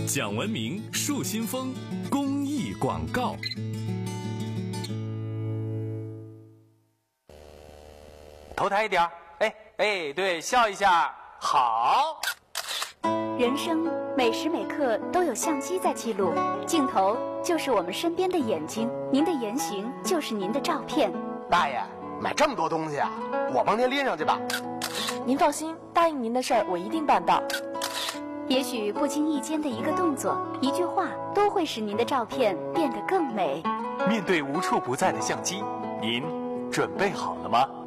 讲文明树新风公益广告。 头抬一点，对，笑一下，好。 人生每时每刻都有相机在记录，镜头就是我们身边的眼睛，您的言行就是您的照片。 大爷，买这么多东西啊，我帮您拎上去吧。 您放心，答应您的事儿我一定办到。 也许不经意间的一个动作、一句话，都会使您的照片变得更美。 面对无处不在的相机，您准备好了吗？